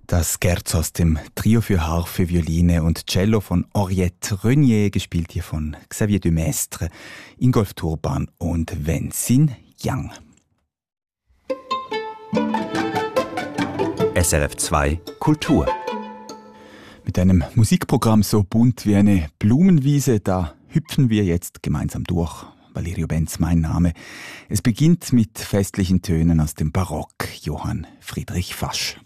Das Scherzo aus dem Trio für Harfe, Violine und Cello von Henriette Renier, gespielt hier von Xavier Demestre, Ingolf Turban und Wenzin Yang. SRF 2 Kultur. Mit einem Musikprogramm so bunt wie eine Blumenwiese, da hüpfen wir jetzt gemeinsam durch. Valerio Benz, mein Name. Es beginnt mit festlichen Tönen aus dem Barock, Johann Friedrich Fasch.